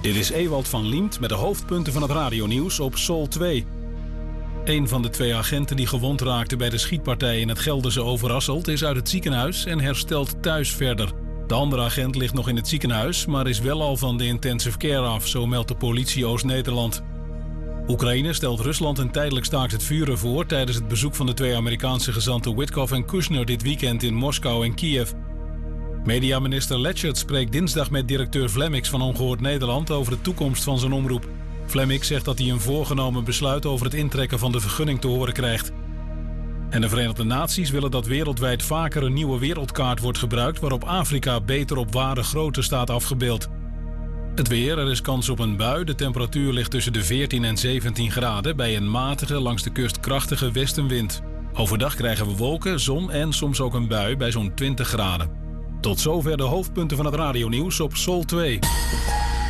Dit is Ewald van Liemt met de hoofdpunten van het radionieuws op Sol 2. Een van de 2 agenten die gewond raakte bij de schietpartij in het Gelderse Overasselt is uit het ziekenhuis en herstelt thuis verder. De andere agent ligt nog in het ziekenhuis, maar is wel al van de intensive care af, zo meldt de politie Oost-Nederland. Oekraïne stelt Rusland een tijdelijk staakt het vuren voor tijdens het bezoek van de 2 Amerikaanse gezanten Witkoff en Kushner dit weekend in Moskou en Kiev. Mediaminister Letchert spreekt dinsdag met directeur Vlemmix van Ongehoord Nederland over de toekomst van zijn omroep. Vlemmix zegt dat hij een voorgenomen besluit over het intrekken van de vergunning te horen krijgt. En de Verenigde Naties willen dat wereldwijd vaker een nieuwe wereldkaart wordt gebruikt waarop Afrika beter op ware grootte staat afgebeeld. Het weer, er is kans op een bui. De temperatuur ligt tussen de 14 en 17 graden bij een matige, langs de kust krachtige westenwind. Overdag krijgen we wolken, zon en soms ook een bui bij zo'n 20 graden. Tot zover de hoofdpunten van het radionieuws op Sol 2.